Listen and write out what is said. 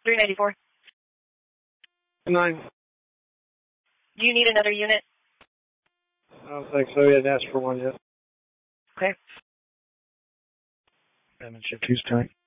394. 9. Do you need another unit? I don't think so. He hasn't asked for one yet. Okay. Penmanship 2's turn.